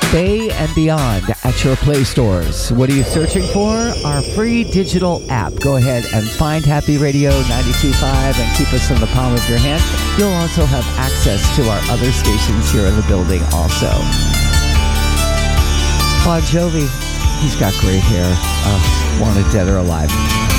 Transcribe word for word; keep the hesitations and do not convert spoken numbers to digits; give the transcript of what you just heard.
Bay and beyond at your Play stores. What are you searching for? Our free digital app. Go ahead and find Happy Radio ninety-two point five and keep us in the palm of your hand. You'll also have access to our other stations here in the building also. Bon Jovi, he's got great hair. Uh, wanted dead or alive.